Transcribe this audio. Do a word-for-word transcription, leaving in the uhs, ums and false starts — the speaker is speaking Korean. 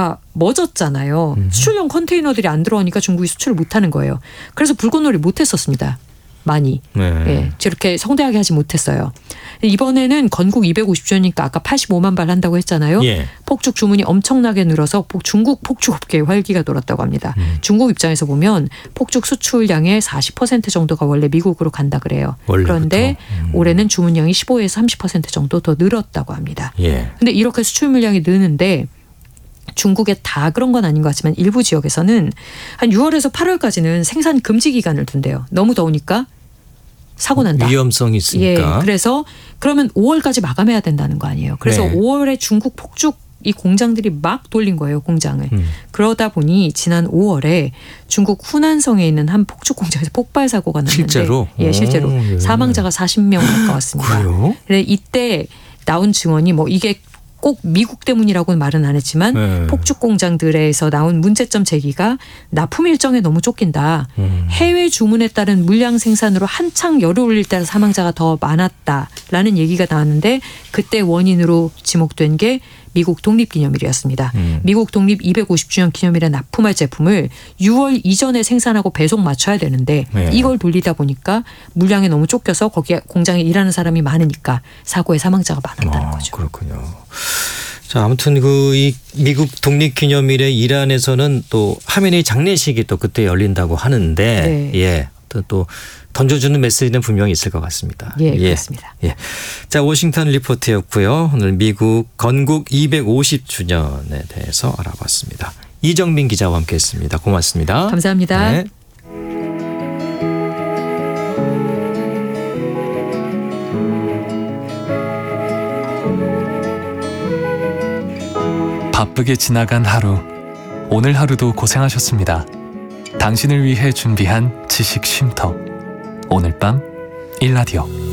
수교가 멎었잖아요. 음. 수출용 컨테이너들이 안 들어오니까 중국이 수출을 못하는 거예요. 그래서 불꽃놀이 못했었습니다. 많이. 네. 예, 저렇게 성대하게 하지 못했어요. 이번에는 건국 이백오십 주년이니까 아까 팔십오만 발 한다고 했잖아요. 예. 폭죽 주문이 엄청나게 늘어서 중국 폭죽업계에 활기가 돌았다고 합니다. 음. 중국 입장에서 보면 폭죽 수출량의 사십 퍼센트 정도가 원래 미국으로 간다 그래요. 원래부터. 그런데 음. 올해는 주문량이 십오에서 삼십 퍼센트 정도 더 늘었다고 합니다. 예. 근데 이렇게 수출 물량이 느는데 중국에 다 그런 건 아닌 것 같지만 일부 지역에서는 한 유월에서 팔월까지는 생산 금지 기간을 둔대요. 너무 더우니까 사고 난다. 위험성이 있으니까. 예, 그래서 그러면 오월까지 마감해야 된다는 거 아니에요. 그래서 네. 오월에 중국 폭죽 이 공장들이 막 돌린 거예요. 공장을. 음. 그러다 보니 지난 오월에 중국 후난성에 있는 한 폭죽 공장에서 폭발 사고가 났는데 실제로? 예, 실제로 오, 예. 사망자가 사십 명 가까웠습니다. 그래요? 그래 이때 나온 증언이 뭐 이게 꼭 미국 때문이라고는 말은 안 했지만 네. 폭죽 공장들에서 나온 문제점 제기가 납품 일정에 너무 쫓긴다. 음. 해외 주문에 따른 물량 생산으로 한창 열을 올릴 때 사망자가 더 많았다라는 얘기가 나왔는데 그때 원인으로 지목된 게 미국 독립기념일이었습니다. 음. 미국 독립 이백오십 주년 기념일에 납품할 제품을 유월 이전에 생산하고 배송 맞춰야 되는데 네. 이걸 돌리다 보니까 물량에 너무 쫓겨서 거기에 공장에 일하는 사람이 많으니까 사고의 사망자가 많았다는 아, 거죠. 그렇군요. 자, 아무튼 그 이 미국 독립기념일에 이란에서는 또 하메네이 장례식이 또 그때 열린다고 하는데, 네. 예, 또, 또 던져주는 메시지는 분명히 있을 것 같습니다. 예, 그렇습니다. 예. 자, 워싱턴 리포트였고요. 오늘 미국 건국 이백오십 주년에 대해서 알아봤습니다. 이정민 기자와 함께했습니다. 고맙습니다. 감사합니다. 네. 바쁘게 지나간 하루, 오늘 하루도 고생하셨습니다. 당신을 위해 준비한 지식 쉼터, 오늘 밤 일라디오.